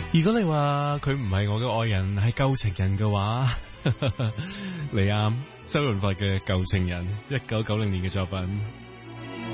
如果你話佢唔係我嘅愛人，係舊情人嘅話，你啱。周潤發嘅舊情人，1990年嘅作品。